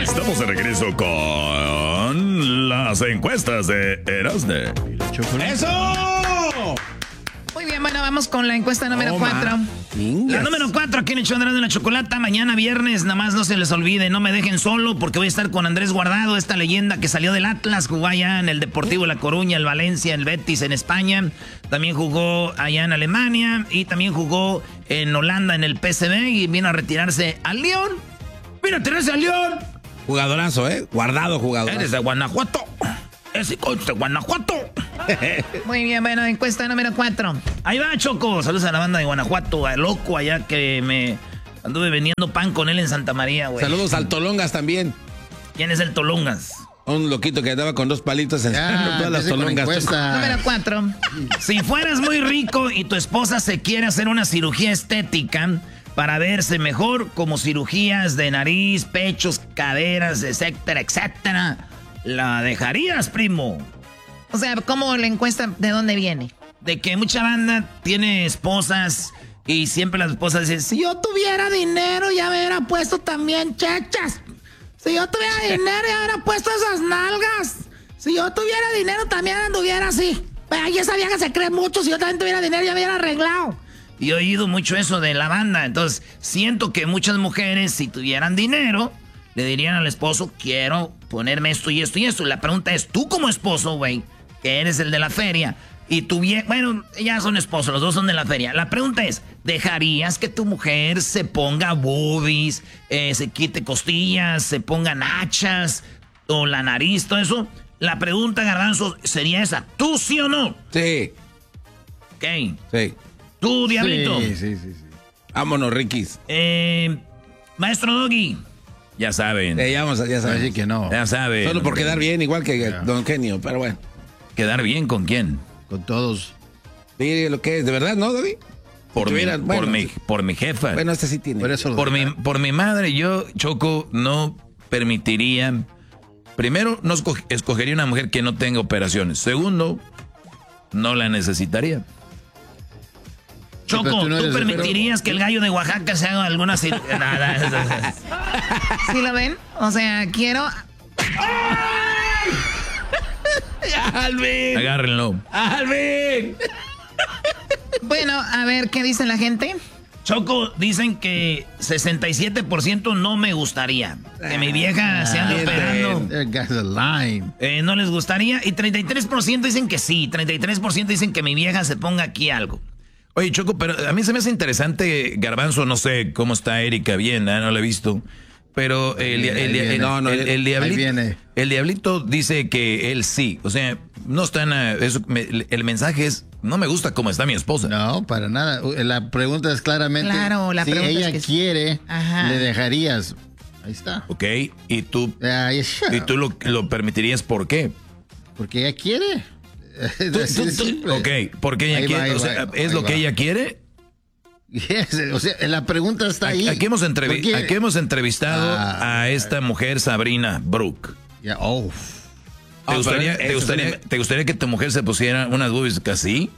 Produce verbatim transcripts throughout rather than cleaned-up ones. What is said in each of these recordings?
Estamos de regreso con las encuestas de Erasne. ¡Eso! Muy bien, bueno, vamos con la encuesta número Oh, cuatro. La número cuatro aquí en el show de Erasmo y la Chocolata. Mañana viernes, nada más no se les olvide, no me dejen solo porque voy a estar con Andrés Guardado, esta leyenda que salió del Atlas, jugó allá en el Deportivo La Coruña, el Valencia, el Betis en España. También jugó allá en Alemania y también jugó en Holanda en el P S V y vino a retirarse al Lyon. ¡Vino a retirarse al Lyon! Jugadorazo, ¿eh? Guardado jugador. Eres de Guanajuato. Ese coach de Guanajuato. Muy bien, bueno, encuesta número cuatro. Ahí va, Choco. Saludos a la banda de Guanajuato, a Loco allá que me anduve vendiendo pan con él en Santa María, güey. Saludos al Tolongas también. ¿Quién es el Tolongas? Un loquito que andaba con dos palitos en Ah, todas las empecé con la Tolongas. encuesta. Número cuatro. Si fueras muy rico y tu esposa se quiere hacer una cirugía estética para verse mejor, como cirugías de nariz, pechos, caderas, etcétera, etcétera, ¿la dejarías, primo? O sea, ¿cómo la encuesta de dónde viene? De que mucha banda tiene esposas y siempre las esposas dicen, si yo tuviera dinero ya me hubiera puesto también chechas. Si yo tuviera dinero ya hubiera puesto esas nalgas. Si yo tuviera dinero también anduviera así. Ay, esa vieja se cree mucho, si yo también tuviera dinero ya me hubiera arreglado. Y he oído mucho eso de la banda. Entonces, siento que muchas mujeres, si tuvieran dinero, le dirían al esposo, quiero ponerme esto y esto y esto. Y la pregunta es, tú como esposo, güey, que eres el de la feria, y tu vieja, bueno, ya son esposos, los dos son de la feria. La pregunta es, ¿dejarías que tu mujer se ponga boobies, eh, se quite costillas, se ponga nachas, o la nariz, todo eso? La pregunta, Garbanzo, sería esa, ¿tú sí o no? Sí. Ok. Sí. ¿Tú, Diablito? Sí, sí, sí, sí. Vámonos, Rikis. Eh, Maestro Doggy. Ya saben. Eh, ya, vamos, a- ya sabes. Así que no. Ya saben. Solo por quedar bien, igual que Ya. Don Genio, pero bueno. ¿Quedar bien con quién? Con todos. Dile lo que es, de verdad, ¿no, David? Por, Si mi, tuvieran- por, bueno, mi, por mi jefa. Bueno, este sí tiene. Por eso. por, mi, por mi madre, yo, Choco, no permitiría... Primero, no esco- escogería una mujer que no tenga operaciones. Segundo, no la necesitaría. Choco, pero tú no ¿tú eres- permitirías que el gallo de Oaxaca se haga alguna cirugía? Nada. ¿Sí lo ven? O sea, quiero... ¡Alvin! Agárrenlo. ¡Alvin! Bueno, a ver, ¿qué dice la gente? Choco, dicen que sesenta y siete por ciento no me gustaría. Que mi vieja se ande Ah, operando. That guy's a line. Eh, no les gustaría. Y treinta y tres por ciento dicen que sí. treinta y tres por ciento dicen que mi vieja se ponga aquí algo. Oye, Choco, pero a mí se me hace interesante, Garbanzo, no sé cómo está Erika, bien, ¿eh? No la he visto. Pero el, el, el, el- No, no, el- el diablito, ahí viene. el diablito dice que él sí. O sea, no están... a- eso, me- el mensaje es, no me gusta cómo está mi esposa. No, para nada. La pregunta es claramente. Claro, la si pregunta ella es que sí. quiere, Ajá. le dejarías. Ahí está. ¿Ok? Y tú, Ahí- y tú lo, lo permitirías, ¿por qué? Porque ella quiere. Tú- Así tú- de tú- simple. ok, porque ella Ahí va, quiere, ahí o va, sea, ahí ¿es lo va. que ella quiere? Yes, o sea, la pregunta está ahí. Aquí hemos, entrevi- ¿Por qué? aquí hemos entrevistado Ah, a esta mujer, Sabrina Brook. Ya, oh. ¿Te, Ah, gustaría, pero te, eso gustaría, sería- ¿Te gustaría que tu mujer se pusiera unas boobies así?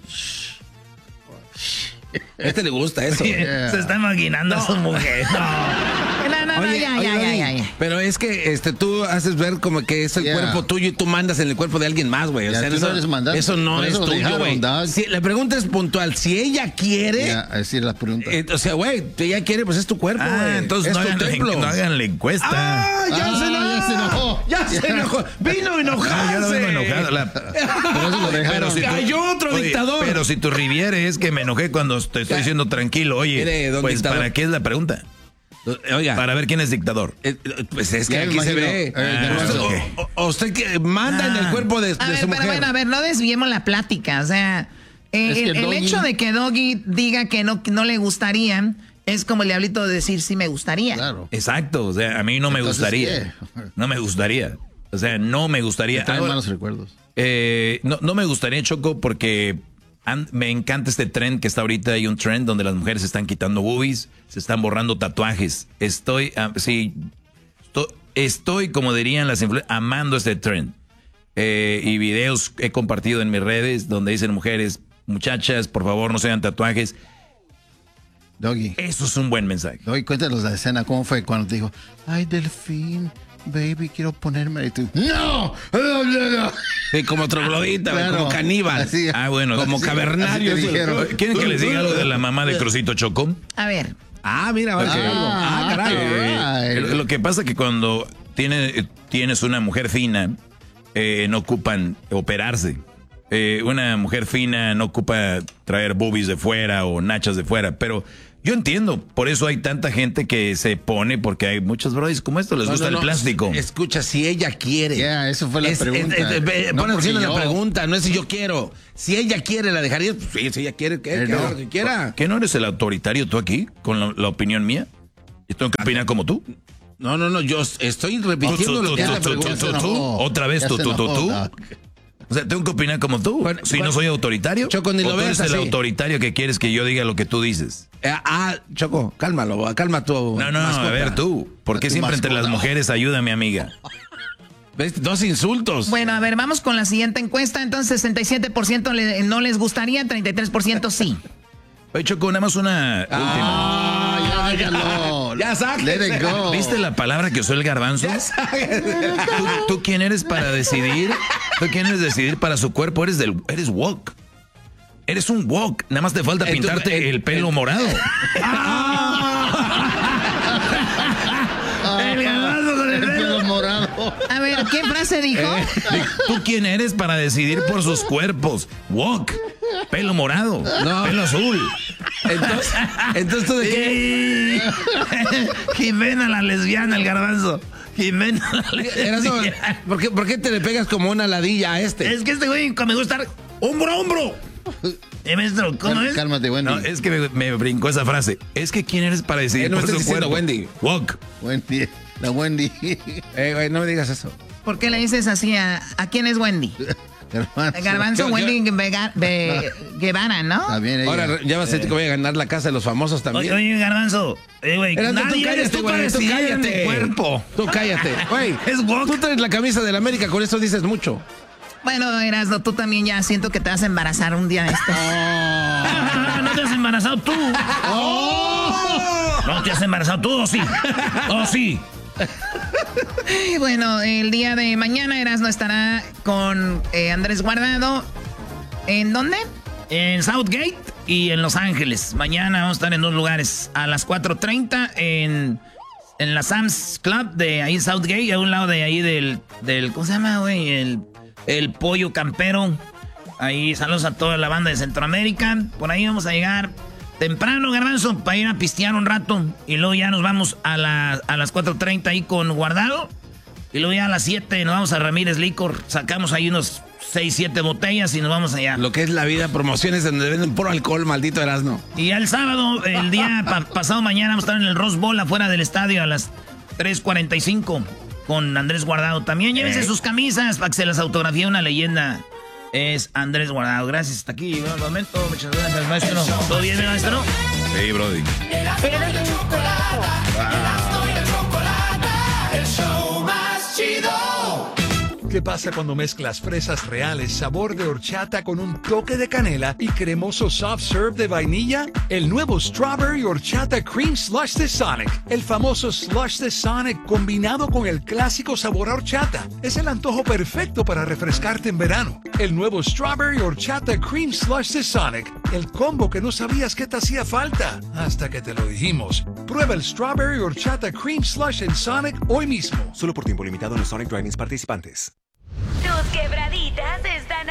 A este le gusta eso. Yeah. Se está imaginando a su mujer. No, no, no, no, Oye, ya, oye, ya, ya, Doggy, ya, ya. Pero es que este, tú haces ver como que es el Yeah. cuerpo tuyo y tú mandas en el cuerpo de alguien más, güey. O Ya, sea, tú eso no eres mandante. eso no Por es eso lo tuyo, dejaron, güey. dog. Si, la pregunta es puntual. Si ella quiere, Ya, así es la pregunta. eh, o sea, güey, si ella quiere, pues es tu cuerpo, güey. Ah, entonces es no tu hagan, templo. no hagan la encuesta. ¡Ah! ¡Ya, Ah, se, enojó! ya se enojó. ¡Ya se Ya. enojó! ¡Vino a enojarse! No, yo no vengo enojado. La- Por eso lo dejaron. Pero si tú- Cayó otro oye, dictador. Pero si tu riviere es que me enojé cuando te estoy diciendo tranquilo, oye, Mire, don pues dictador. ¿para qué es la pregunta? Oiga, Para ver quién es dictador. eh, pues es que Ya me aquí se imagino. ve. Eh, Ah, de o- ok. o- o usted que manda en el Ah. cuerpo de, A de ver, su pero mujer. bueno, a ver, no desviemos la plática. O sea, eh, Es que el, el Doggy- hecho de que Doggy diga que no, que no le gustaría es como el diablito de decir sí me gustaría. Claro. Exacto, o sea, a mí no me Entonces, gustaría. ¿qué? No me gustaría. O sea, no me gustaría. Me trae Ahora, malos recuerdos. eh, no, no me gustaría, Choco, porque an- me encanta este trend que está ahorita. Hay un trend donde las mujeres se están quitando boobies, se están borrando tatuajes. Estoy, ah, sí, estoy, estoy, como dirían las influ- amando este trend. Eh, y videos he compartido en mis redes donde dicen mujeres, muchachas, por favor no se hagan tatuajes. Doggy. Eso es un buen mensaje. Doggy, cuéntanos la escena. ¿Cómo fue cuando te dijo, ay, Delfín, baby, quiero ponerme. Y tú, ¡no! ¡No, no, no! Sí, como troglodita, güey, Claro. como caníbal. Así- Ah, bueno. Como así- cavernario. así te dijeron. ¿Quieren que les diga algo de la mamá de Crucito Chocó? A ver. Ah, mira, va a decir Ah, algo. Ah, caray. Eh, Ay. lo que pasa es que cuando tiene, tienes una mujer fina, eh, no ocupan operarse. Eh, una mujer fina no ocupa traer boobies de fuera o nachas de fuera, pero yo entiendo, por eso hay tanta gente que se pone, porque hay muchos brodis como esto, les No, gusta no, el no. plástico. Escucha, si ella quiere. Ya, eso fue la Es- pregunta. es- es- ve- No pon porque atención a la yo. pregunta, no es si yo quiero. Si ella quiere, ¿la dejarías? Pues sí, si ella quiere, que, Eh, que no. haga lo que quiera. ¿Qué no eres el autoritario tú aquí, con la, la opinión mía? ¿Y tengo que opinar como tú? No, no, no, yo estoy repitiendo Tú, lo tú, que es tú, la tú, pregunta. tú, Ya se tú, enojó. otra vez Ya tú, se tú, tú, enojó, tú. Doc. O sea, tengo que opinar como tú. Bueno, si bueno. no soy autoritario. Choco, ni ¿O lo tú veas eres el así. autoritario que quieres que yo diga lo que tú dices? Eh, ah, Choco, cálmalo, calma tu No, no, mascota. a ver tú. ¿Por qué tu siempre entre mascota. las mujeres ayuda, mi amiga? ¿Ves? Dos insultos. Bueno, a ver, vamos con la siguiente encuesta. Entonces, sesenta y siete por ciento le- no les gustaría, treinta y tres por ciento sí. Oye, Choco, nada más una última. Ah, ya déjalo. Ya sáquese. Let it go. ¿Viste la palabra que usó el garbanzo? ¿Tú, tú quién eres para decidir? ¿Tú quién eres decidir para su cuerpo? Eres del, eres woke. Eres un woke. Nada más te falta Eh, tú- pintarte eh, el pelo eh. morado. El garbanzo con el El pelo. pelo morado. A ver, ¿qué frase dijo? ¿Tú quién eres para decidir por sus cuerpos? Woke. Pelo morado. No. Pelo azul. Entonces, entonces tú de qué. Jimena la lesbiana, el garbanzo. Jimena la Erasmo, lesbiana. ¿por, qué, ¿Por qué te le pegas como una ladilla a este? Es que este güey me gusta estar hombro a hombro. Eh, maestro, ¿cómo es? Cálmate, Wendy. No, es que me, me brincó esa frase. Es que quién eres para decidir Eh, no por estés su diciendo cuerpo. Wendy. Woke. Wendy. La Wendy. Eh, güey, no me digas eso. ¿Por qué le dices así a, a quién es Wendy? Garbanzo. El garbanzo, Yo- yo- Wendy Vega- Ve- Guevara, ¿no? También ella. Ahora ya vas a decir que voy a ganar la casa de los famosos Oye, también. oye, garbanzo. Eh, güey, Erasmo, nadie tú eres cállate, tú para güey, tú decidir en cállate. mi cuerpo. Tú cállate, güey. Es woke. Tú traes la camisa del América, con eso dices mucho. Bueno, Erasmo, tú también ya siento que te vas a embarazar un día de estos. No te has embarazado tú. No te has embarazado tú, ¿o sí? ¿O sí? Ay, bueno, el día de mañana Erasmo estará con eh, Andrés Guardado. ¿En dónde? En Southgate y en Los Ángeles. Mañana vamos a estar en dos lugares. A las cuatro treinta en, en la Sam's Club de ahí Southgate, a un lado de ahí del, del ¿cómo se llama, güey? El, el Pollo Campero. Ahí saludos a toda la banda de Centroamérica. Por ahí vamos a llegar temprano, Garbanzo, para ir a pistear un rato. Y luego ya nos vamos a, la, a las cuatro treinta ahí con Guardado. Y luego ya a las siete nos vamos a Ramírez Licor. Sacamos ahí unos seis, siete botellas y nos vamos allá. Lo que es la vida, promociones donde venden puro alcohol, maldito Erasmo. Y ya el sábado, el día pa- pasado mañana, vamos a estar en el Rose Bowl afuera del estadio a las tres cuarenta y cinco con Andrés Guardado. También llévense sus camisas para que se las autografíe una leyenda. Es Andrés Guardado. Gracias, hasta aquí. Llegó el momento. Muchas gracias, maestro. ¿Todo bien, maestro? Hey, brody. ¿Qué pasa cuando mezclas fresas reales, sabor de horchata con un toque de canela y cremoso soft serve de vainilla? El nuevo Strawberry Horchata Cream Slush de Sonic. El famoso slush de Sonic combinado con el clásico sabor a horchata. Es el antojo perfecto para refrescarte en verano. El nuevo Strawberry Horchata Cream Slush de Sonic. El combo que no sabías que te hacía falta hasta que te lo dijimos. Prueba el Strawberry Horchata Cream Slush en Sonic hoy mismo. Solo por tiempo limitado en los Sonic Drive-ins participantes. Tus quebraditas